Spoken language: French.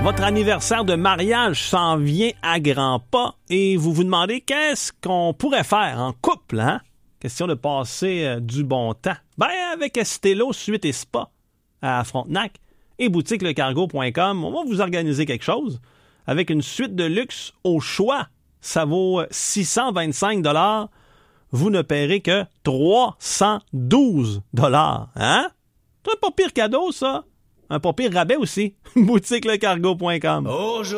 Votre anniversaire de mariage s'en vient à grands pas et vous vous demandez qu'est-ce qu'on pourrait faire en couple, hein? Question de passer du bon temps. Ben, avec Estelo Suite et Spa à Frontenac et boutiquelecargo.com, on va vous organiser quelque chose avec une suite de luxe au choix. Ça vaut 625 $. Vous ne paierez que 312 $. Hein? C'est un pas pire cadeau, ça. Un pas pire rabais aussi. boutiquelecargo.com.